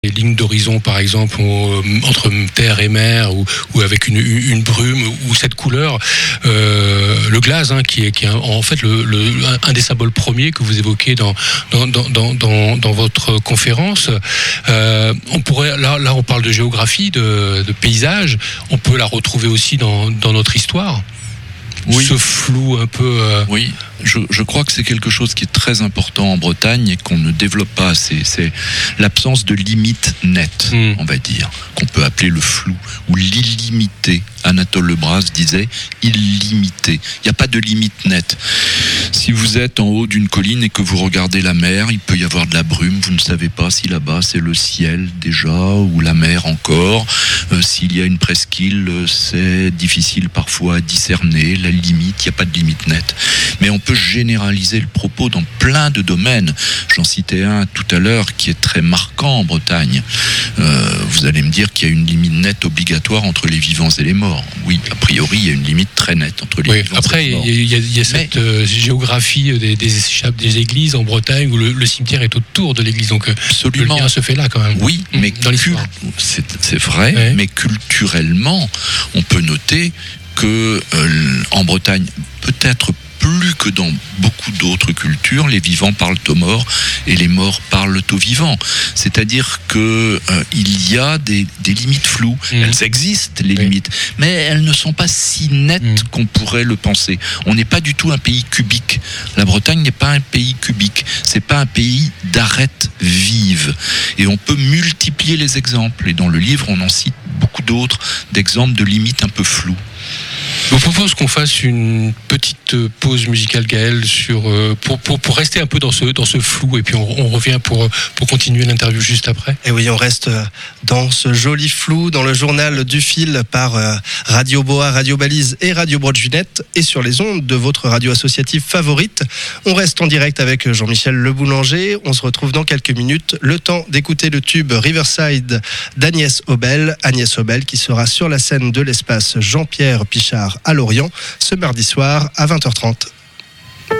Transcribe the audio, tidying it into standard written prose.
les lignes d'horizon, par exemple, entre terre et mer, ou avec une brume, ou cette couleur, le glace, qui est en fait un des symboles premiers que vous évoquez dans votre conférence. On pourrait, là, on parle de géographie, de paysage. On peut la retrouver aussi dans notre histoire. Oui. Ce flou un peu. Oui, je crois que c'est quelque chose qui est très important en Bretagne et qu'on ne développe pas assez. C'est l'absence de limite nette, on va dire, qu'on peut appeler le flou ou l'illimité. Anatole Lebras disait illimité. Il n'y a pas de limite nette. Si vous êtes en haut d'une colline et que vous regardez la mer, il peut y avoir de la brume. Vous ne savez pas si là-bas c'est le ciel déjà ou la mer encore. S'il y a une presqu'île, c'est difficile parfois à discerner la limite. Il n'y a pas de limite nette. Mais on peut généraliser le propos dans plein de domaines. J'en citais un tout à l'heure qui est très marquant en Bretagne. Vous allez me dire qu'il y a une limite nette obligatoire entre les vivants et les morts. Oui, a priori, il y a une limite très nette entre les vivants après, et les morts. Il y a cette géographie des églises en Bretagne où le cimetière est autour de l'église. Donc, absolument. Le lien se fait là quand même. Oui, mais dans l'histoire. C'est vrai, mais culturellement, on peut noter que en Bretagne, peut-être plus que dans beaucoup d'autres cultures, les vivants parlent aux morts et les morts parlent aux vivants. C'est-à-dire que il y a des limites floues. Elles existent, les limites, mais elles ne sont pas si nettes qu'on pourrait le penser. On n'est pas du tout un pays cubique. La Bretagne n'est pas un pays cubique. C'est pas un pays d'arêtes vives. Et on peut multiplier les exemples. Et dans le livre, on en cite beaucoup d'autres d'exemples de limites un peu floues. Je vous propose qu'on fasse une petite pause musicale, Gaël, pour rester un peu dans ce flou, et puis on revient pour continuer l'interview juste après. Et oui, on reste dans ce joli flou, dans le journal du fil par Radio Boa, Radio Balise et Radio Broad-Ginette, et sur les ondes de votre radio associative favorite. On reste en direct avec Jean-Michel Le Boulanger. On se retrouve dans quelques minutes. Le temps d'écouter le tube Riverside d'Agnès Obel. Agnès Obel qui sera sur la scène de l'espace Jean-Pierre Pichard à Lorient ce mardi soir à 20h30.